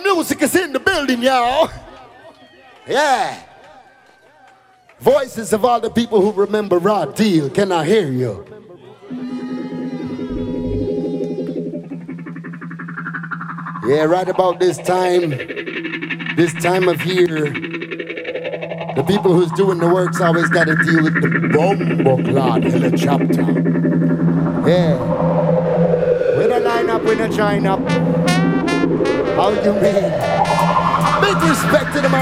music is in the building, y'all. Yeah. Voices of all the people who remember Raw Deal. Can I hear you? Yeah, right about this time of year, the people who's doing the work's always got to deal with the Bomboclad helicopter. Yeah. We don't line up, we don't join up. How you mean? Big respect to the man.